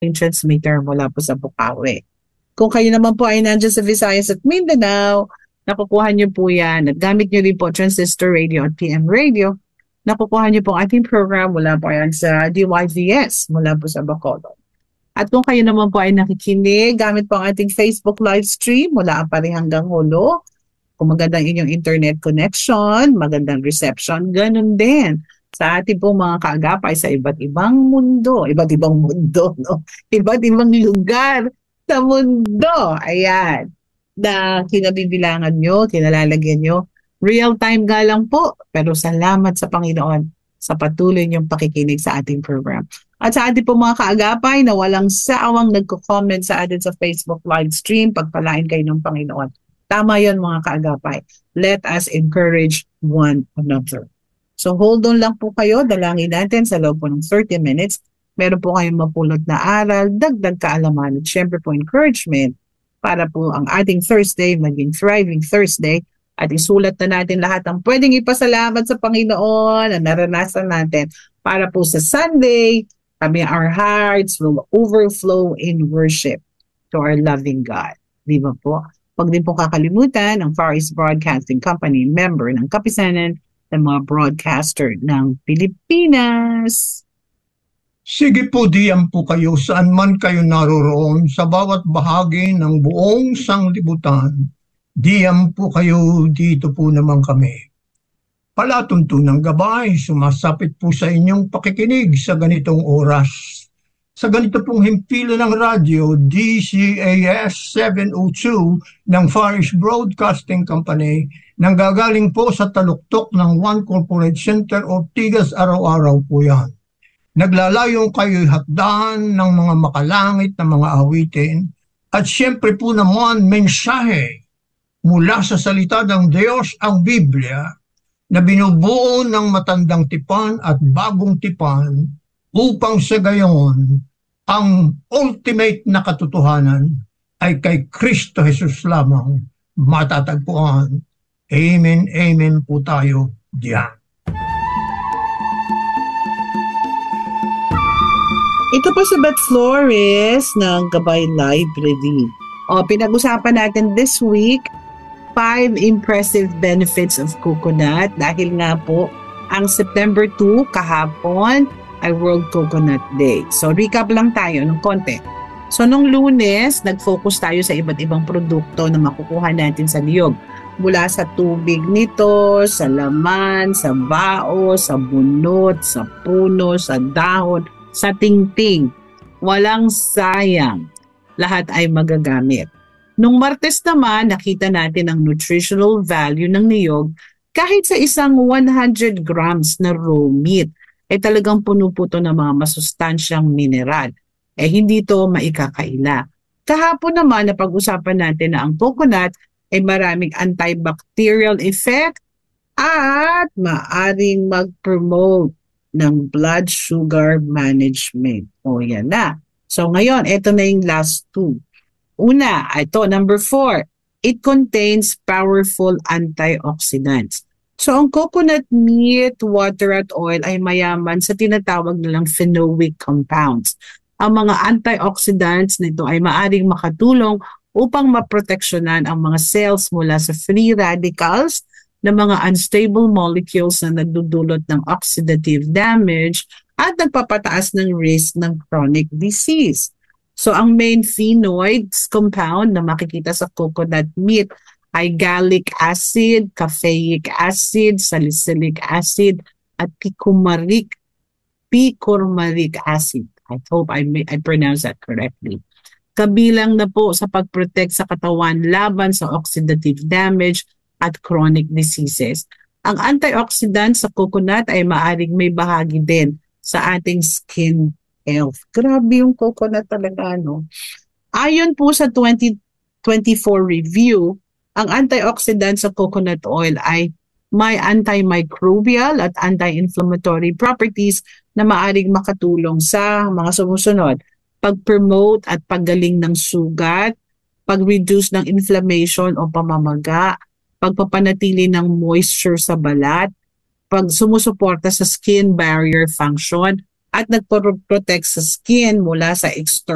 transmitter mula po sa Bukawi. Kung kayo naman po ay nandiyan sa Visayas at Mindanao, nakukuha niyo po yan at gamit niyo rin po transistor radio at PM radio. Nakukuha niyo po ang ating program mula po yan sa DYVS mula po sa Bacolod. At kung kayo naman po ay nakikinig, gamit po ang ating Facebook live stream mula Apari hanggang Holo. Kung magandang inyong internet connection, magandang reception, ganun din sa ating pong mga kaagapay sa iba't ibang mundo, no? Iba't ibang lugar sa mundo. Ayan. Na kinabibilangan nyo, kinalalagyan nyo. Real time nga lang po. Pero salamat sa Panginoon sa patuloy niyong pakikinig sa ating program. At sa ating po mga kaagapay na walang saawang nagko-comment sa atin sa Facebook live stream, pagpalain kayo ng Panginoon. Tama yon mga kaagapay. Let us encourage one another. So hold on lang po kayo. Dalangin natin sa loob po ng 30 minutes. Meron po kayong mapulot na aral, dagdag kaalaman at syempre po encouragement para po ang ating Thursday maging thriving Thursday at isulat na natin lahat ang pwedeng ipasalamat sa Panginoon na naranasan natin para po sa Sunday, our hearts will overflow in worship to our loving God. Di ba po? Huwag din po kakalimutan ang Far East Broadcasting Company, member ng Kapisanan ng mga broadcaster ng Pilipinas. Sige po, diyan po kayo saan man kayo naroroon sa bawat bahagi ng buong sanglibutan. Diyan po kayo, dito po naman kami. Palatuntunang gabay, sumasapit po sa inyong pakikinig sa ganitong oras. Sa ganito pong himpilan ng radyo, DCAS 702 ng Far East Broadcasting Company, nanggagaling po sa taluktok ng One Corporate Center, Ortigas, araw-araw po yan. Naglalayong kayo'y hakdan ng mga makalangit na mga awitin at siyempre po naman mensahe mula sa salita ng Diyos, ang Biblia, na binubuo ng matandang tipan at bagong tipan upang sa gayon ang ultimate na katotohanan ay kay Kristo Jesus lamang matatagpuan. Amen, amen po tayo diyan. Ito po si Beth Flores ng Gabay Library. Pinag-usapan natin this week 5 impressive benefits of coconut dahil nga po ang September 2 kahapon ay World Coconut Day. So recap lang tayo ng konti. So nung Lunes, nag-focus tayo sa iba't ibang produkto na makukuha natin sa niyog. Mula sa tubig nito, sa laman, sa bao, sa bunot, sa puno, sa dahon, sa tingting. Walang sayang. Lahat ay magagamit. Nung Martes naman, nakita natin ang nutritional value ng niyog kahit sa isang 100 grams na raw meat ay talagang puno po ito ng mga masustansyang mineral. Hindi ito maikakaila. Kahapon naman, napag-usapan natin na ang coconut ay maraming antibacterial effect at maaring mag-promote ng blood sugar management. Yan na. So ngayon, ito na yung last 2. Una, ito, number 4. It contains powerful antioxidants. So ang coconut meat, water at oil ay mayaman sa tinatawag nilang phenolic compounds. Ang mga antioxidants nito ay maaring makatulong upang maproteksyonan ang mga cells mula sa free radicals ng mga unstable molecules na nagdudulot ng oxidative damage at nagpapataas ng risk ng chronic disease. So ang main phenoids compound na makikita sa coconut meat ay gallic acid, caffeic acid, salicylic acid, at picormaric acid. I hope I pronounced that correctly. Kabilang na po sa pag-protect sa katawan laban sa oxidative damage at chronic diseases. Ang antioxidants sa coconut ay maaring may bahagi din sa ating skin health. Grabe yung coconut talaga, no? Ayon po sa 2024 review, ang antioxidants sa coconut oil ay may antimicrobial at anti-inflammatory properties na maaring makatulong sa mga sumusunod: pag-promote at paggaling ng sugat, pag-reduce ng inflammation o pamamaga, pagpapanatili ng moisture sa balat, sumusuporta sa skin barrier function, at nagpo-protect sa skin mula sa external